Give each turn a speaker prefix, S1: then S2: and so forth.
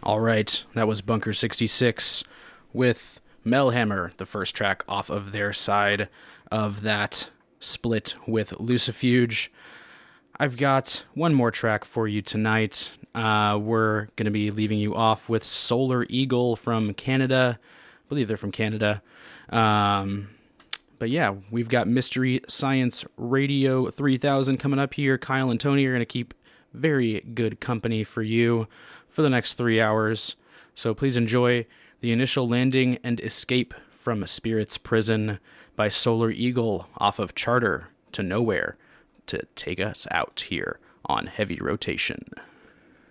S1: All right, that was Bunker 66 with Melhammer, the first track off of their side of that split with Lucifuge. I've got one more track for you tonight. We're going to be leaving you off with Solar Eagle from Canada. I believe they're from Canada. But yeah, we've got Mystery Science Radio 3000 coming up here. Kyle and Tony are going to keep very good company for you for the next 3 hours. So please enjoy The Initial Landing and Escape from Spirit's Prison by Solar Eagle off of Charter to Nowhere to take us out here on Heavy Rotation.